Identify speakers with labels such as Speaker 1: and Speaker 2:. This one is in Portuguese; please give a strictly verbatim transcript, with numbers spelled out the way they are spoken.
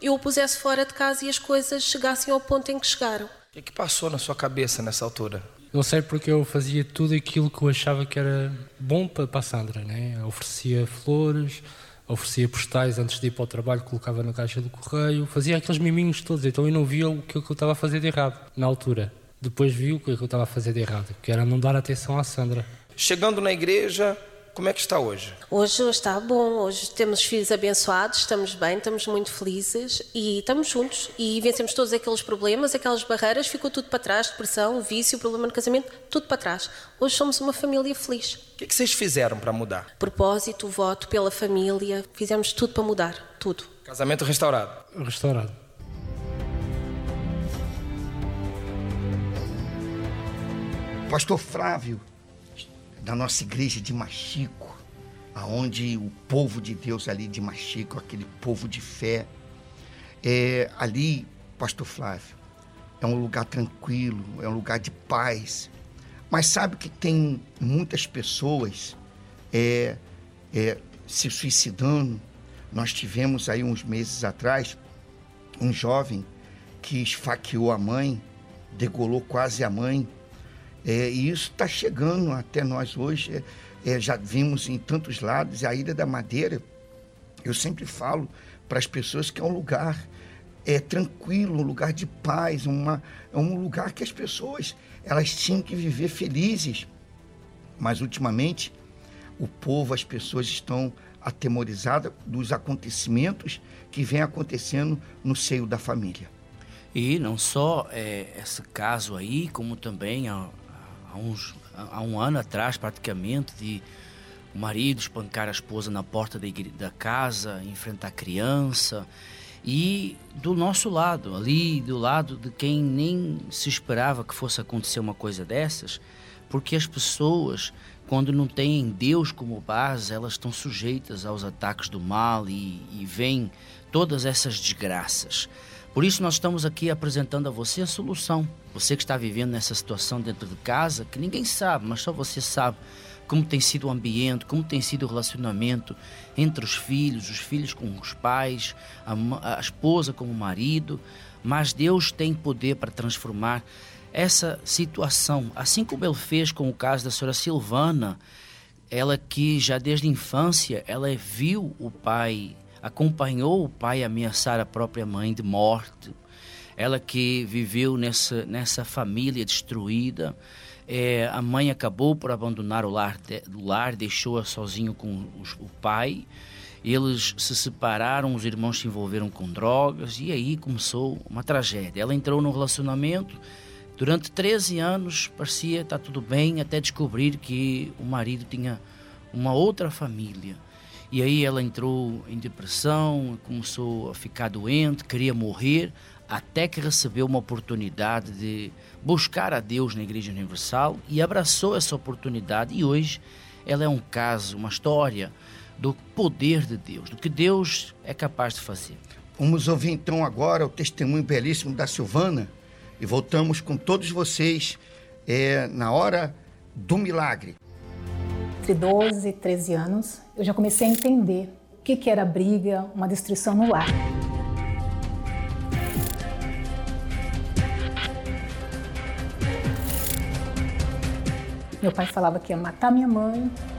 Speaker 1: eu o pusesse fora de casa e as coisas chegassem ao ponto em que chegaram.
Speaker 2: O que, é que passou na sua cabeça nessa altura?
Speaker 3: Eu sei porque eu fazia tudo aquilo que eu achava que era bom para, para a Sandra, né? Eu oferecia flores, oferecia postais antes de ir para o trabalho, colocava na caixa do correio, fazia aqueles miminhos todos, então eu não via o que eu estava a fazer de errado na altura. Depois vi o que eu estava a fazer de errado, que era não dar atenção à Sandra.
Speaker 2: Chegando na igreja, como é que está hoje?
Speaker 1: Hoje está bom, hoje temos filhos abençoados, estamos bem, estamos muito felizes e estamos juntos e vencemos todos aqueles problemas, aquelas barreiras, ficou tudo para trás, depressão, vício, problema no casamento, tudo para trás. Hoje somos uma família feliz.
Speaker 2: O que, é que vocês fizeram para mudar?
Speaker 1: Propósito, voto pela família, fizemos tudo para mudar, tudo.
Speaker 2: Casamento restaurado?
Speaker 3: Restaurado.
Speaker 4: Pastor Flávio, da nossa igreja de Machico, aonde o povo de Deus ali de Machico, aquele povo de fé, é, ali, Pastor Flávio, é um lugar tranquilo, é um lugar de paz, mas sabe que tem muitas pessoas é, é, se suicidando. Nós tivemos aí uns meses atrás um jovem que esfaqueou a mãe, degolou quase a mãe. É, e isso está chegando até nós hoje, é, é, já vimos em tantos lados. A Ilha da Madeira, eu sempre falo para as pessoas que é um lugar é, tranquilo, um lugar de paz, uma, é um lugar que as pessoas elas tinham que viver felizes. Mas ultimamente o povo, as pessoas estão atemorizadas dos acontecimentos que vêm acontecendo no seio da família.
Speaker 5: E não só é, esse caso aí, como também há, há, uns, há um ano atrás, praticamente, de o marido espancar a esposa na porta da, igre- da casa, enfrentar a criança. E do nosso lado, ali do lado de quem nem se esperava que fosse acontecer uma coisa dessas, porque as pessoas, quando não têm Deus como base, elas estão sujeitas aos ataques do mal e, e vêm todas essas desgraças. Por isso nós estamos aqui apresentando a você a solução. Você que está vivendo nessa situação dentro de casa, que ninguém sabe, mas só você sabe como tem sido o ambiente, como tem sido o relacionamento entre os filhos, os filhos com os pais, a, a esposa com o marido. Mas Deus tem poder para transformar essa situação, assim como Ele fez com o caso da senhora Silvana, ela que já desde a infância, ela viu o pai, acompanhou o pai ameaçar a própria mãe de morte, ela que viveu nessa, nessa família destruída. É, a mãe acabou por abandonar o lar, o lar deixou-a sozinho com os, o pai. Eles se separaram, os irmãos se envolveram com drogas e aí começou uma tragédia. Ela entrou num relacionamento, durante treze anos parecia estar tudo bem, até descobrir que o marido tinha uma outra família. E aí ela entrou em depressão, começou a ficar doente, queria morrer, até que recebeu uma oportunidade de buscar a Deus na Igreja Universal e abraçou essa oportunidade. E hoje ela é um caso, uma história do poder de Deus, do que Deus é capaz de fazer.
Speaker 4: Vamos ouvir então agora o testemunho belíssimo da Silvana e voltamos com todos vocês é, na hora do milagre.
Speaker 6: Entre doze e treze anos, eu já comecei a entender o que, que era briga, uma destruição no lar. Meu pai falava que ia matar minha mãe,